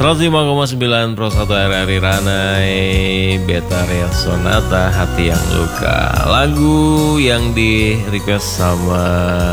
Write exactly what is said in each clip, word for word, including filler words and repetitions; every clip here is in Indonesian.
seratus lima koma sembilan Pro satu R R I Ranai Beta Real Sonata Hati Yang Luka. Lagu yang di request sama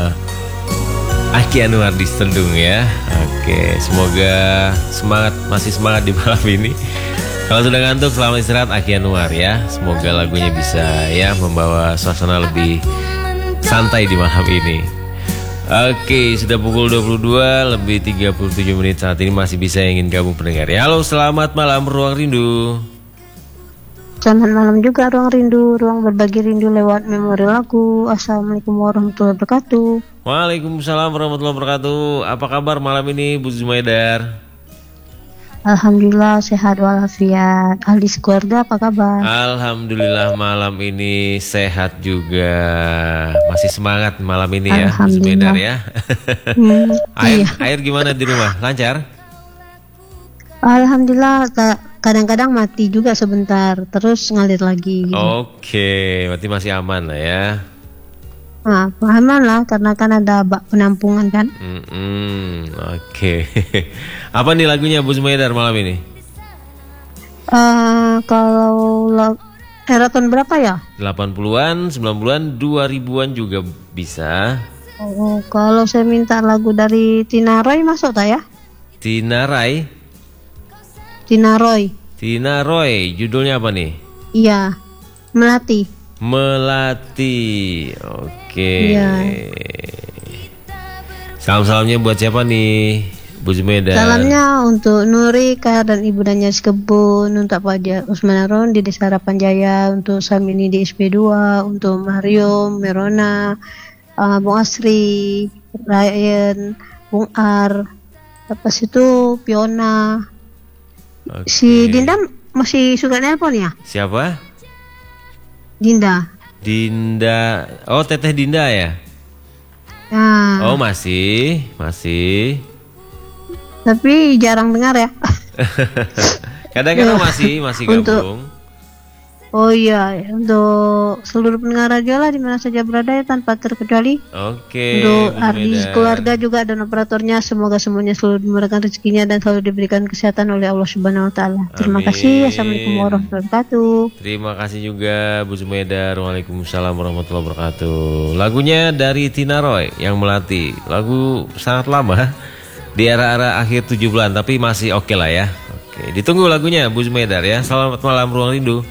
Aki Anwar di Stendung ya. Oke, semoga semangat, masih semangat di malam ini. Kalau sudah ngantuk selamat istirahat Aki Anwar ya. Semoga lagunya bisa ya membawa suasana lebih santai di malam ini. Oke, sudah pukul dua puluh dua lebih tiga puluh tujuh menit saat ini masih bisa yang ingin gabung pendengar ya. Halo, selamat malam Ruang Rindu. Selamat malam juga Ruang Rindu, ruang berbagi rindu lewat memori lagu. Assalamualaikum warahmatullahi wabarakatuh. Waalaikumsalam warahmatullahi wabarakatuh. Apa kabar malam ini Bu Zumaidar? Alhamdulillah sehat walafiat. Ahli keluarga apa kabar? Alhamdulillah malam ini sehat juga. Masih semangat malam ini ya Bu Zumaidar ya. hmm, air, iya. air gimana di rumah? Lancar? Alhamdulillah, kadang-kadang mati juga sebentar, terus ngalir lagi. Oke, berarti masih aman lah ya. Nah, aman lah, karena kan ada bak penampungan kan. Mm-mm, Oke. Apa nih lagunya Bu Zumaidar malam ini? Uh, kalau lag- era tahun berapa ya? delapan puluhan, sembilan puluhan, dua ribuan juga bisa. Oh, kalau saya minta lagu dari Tina Roy masuk tak ya? Tina Rai? Tina Roy. Tina Roy, judulnya apa nih? Iya, Melati. Melati. Oke. Iya. Salam-salamnya buat siapa nih Bu Zumaidar? Salamnya untuk Nuri, Kak, dan Ibu Danya Sekebun, untuk Pak Haji Usman Aron di Desa Harapan Jaya, untuk Samini di S P dua, untuk Mario, Merona, uh, Bung Asri, Ryan, Bung Ar, lepas itu Piona. Oke. Si Dinda masih suka nelpon ya? Siapa? Dinda. Dinda. Oh, Teteh Dinda ya? Nah, Oh, masih, masih. tapi jarang dengar ya. Kadang-kadang masih, masih Untuk- gabung. Oh iya, untuk seluruh pendengar radio lah di mana saja berada ya, tanpa terkecuali. Oke. Untuk Bu Ardi Zumaidar. keluarga juga dan operatornya, semoga semuanya selalu dimurahkan rezekinya dan selalu diberikan kesehatan oleh Allah Subhanahu Wa Taala. Terima Amin. kasih. Assalamualaikum warahmatullahi wabarakatuh. Terima kasih juga Bu Zumaidar. Waalaikumsalam warahmatullahi wabarakatuh. Lagunya dari Tina Roy yang Melati. Lagu sangat lama di era-era akhir tujuh bulan, tapi masih oke lah ya. Oke, ditunggu lagunya Bu Zumaidar ya. Selamat malam Ruang Rindu.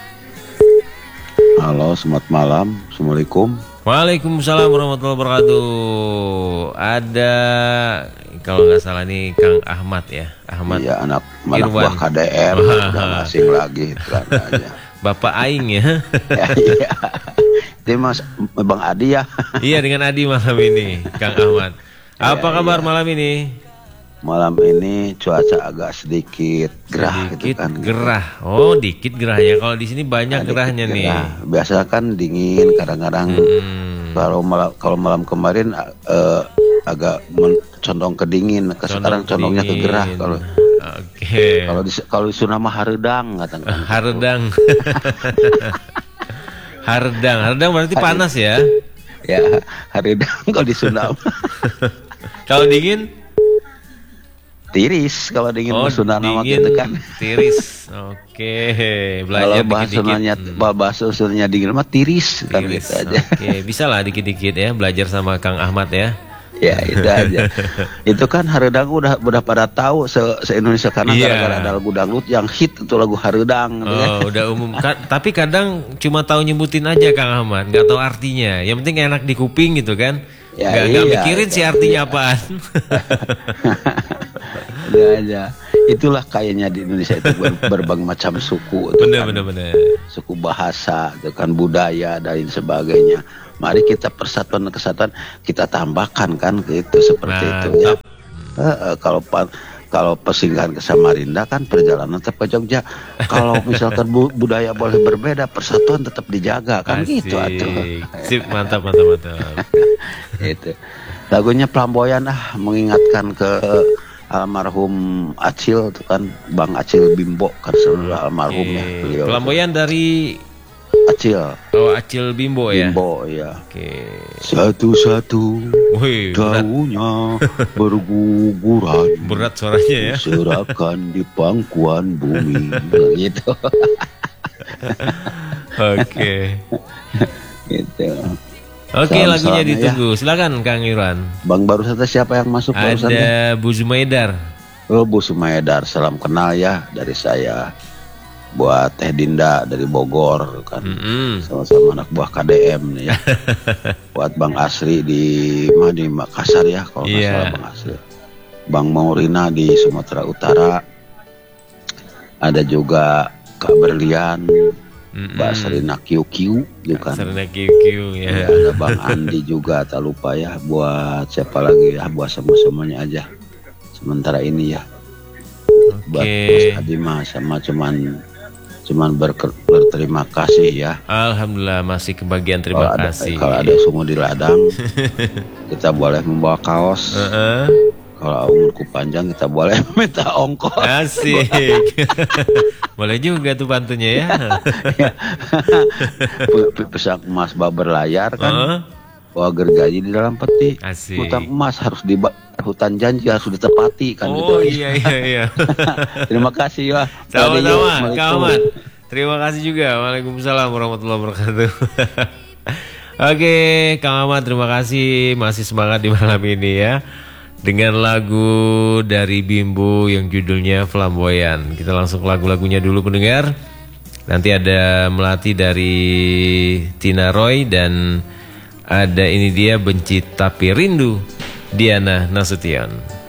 Halo, selamat malam. Assalamualaikum. Waalaikumsalam warahmatullahi wabarakatuh. Ada, kalau nggak salah nih Kang Ahmad ya. Ahmad. Iya, anak anak Irwan. buah K D R Wah. udah asing lagi itu kan aja. Bapak Aing ya. Ya, iya. Itu Mas Bang Adi ya. Iya, dengan Adi malam ini Kang Ahmad. Apa Ya, kabar iya. malam ini? Malam ini cuaca agak sedikit gerah Sedikit gitu kan. gerah. Oh, dikit gerahnya. Kalau di sini banyak Nah, dikit gerahnya nih. gerah. Biasa kan dingin, kadang-kadang Hmm. kalau malam kalau malam kemarin eh, agak men- condong ke dingin, ke sekarang condongnya ke gerah dingin. kalau Oke. kalau di kalau di Sunda mah hareudang katakan. Hardang. Hardang. Hardang berarti panas ya. Ya, hareudang kalau di Sunda mah. Kalau dingin? Tiris kalau dingin Oh, mah Sunda nama dingin, gitu kan. tiris. Oke, Kalau belajar bahasa dikit-dikit. Sundanya Hmm, bahasa Sundanya dingin mah tiris, kan tiris. gitu aja. Oke, bisa lah dikit-dikit ya belajar sama Kang Ahmad ya. Ya itu aja. Itu kan hareudang udah udah pada tahu se, se Indonesia karena Iya. gara-gara ada lagu dangdut yang hit itu lagu hareudang gitu kan. Oh, udah umum. Ka- tapi kadang cuma tahu nyebutin aja Kang Ahmad, nggak tahu artinya. Yang penting enak di kuping gitu kan. Ya, Nggak nggak iya, mikirin itu sih artinya iya. apaan. Udah aja. Itulah kayaknya di Indonesia itu ber, berbagai macam suku itu Bener kan. bener bener. Suku bahasa, itu kan budaya dan lain sebagainya. Mari kita persatuan dan kesatuan kita tambahkan kan gitu seperti itu ya. Mantap. Eh, eh, kalau pa- kalau persinggahan ke Samarinda kan perjalanan tetap ke Jogja. Kalau misalkan bu- budaya boleh berbeda, persatuan tetap dijaga kan gitu atuh. Sip, mantap mantap mantap. Itu. Lagunya Flamboyan ah mengingatkan ke almarhum Acil itu kan Bang Acil Bimbo kan seluruh almarhum ya Oke. beliau. Flamboyan dari Acil. Oh, Acil Bimbo ya. Bimbo ya. Oke. Satu-satu Wih, berat, daunnya berguguran. berat suaranya ya. Serahkan di pangkuan bumi. Gitu. Oke. Gitu. Oke, Salam- lagunya salam ya. ditunggu. Silakan Kang Irwan. Bang barusan teh siapa yang masuk barusan teh? Ada Bu Zumaidar. Oh, Bu Sumaedar, salam kenal ya dari saya. Buat Teh Dinda dari Bogor kan. Mm-mm. Sama-sama anak buah K D M nih ya. Buat Bang Asri di mana di Makassar ya kalau nggak Iya. salah Bang Asri. Bang Maurina di Sumatera Utara. Ada juga Kak Berlian, Mm-mm. Mbak Serina Q Q gitu kan. Serena Q Q ya. Ya, ada Bang Andi juga, tak lupa ya. Buat siapa lagi ya, buat semua-semuanya aja. Sementara ini ya. Buat Mas Oke. Adi mah sama cuman cuman berker- berterima kasih ya. Alhamdulillah masih kebagian terima Kalau ada, kasih. kalau ada sumur di ladang, kita boleh membawa kaos. Heeh. Kalau umurku panjang, kita boleh minta ongkos. Asik. Boleh juga tuh bantunya ya. Pe- pe- Pesak emas baber layar kan. Heeh. Bawa gergaji di dalam peti. Asik. Hutang emas harus di hutan janji harus ditepati kan. Oh gitu. iya iya iya. Terima kasih ya. Sama-sama, Kak Ahmad. Terima kasih juga. Waalaikumsalam warahmatullahi wabarakatuh. Oke, Kang Ahmad, terima kasih. Masih semangat di malam ini ya. Dengan lagu dari Bimbo yang judulnya Flamboyan. Kita langsung ke lagu-lagunya dulu pendengar. Nanti ada Melati dari Tina Roy dan ada ini dia Benci Tapi Rindu, Diana Nasution.